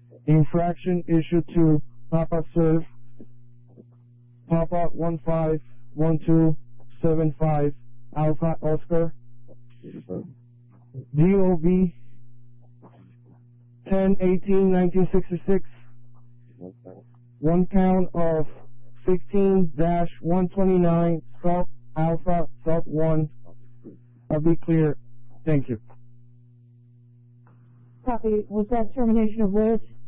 Infraction issued to Papa Surf, Papa 151275 Alpha Oscar, DOB 10/18/1966, 1 count of 16-129 Salt Alpha Salt 1. I'll be clear. Thank you. Copy. Was that termination of voice?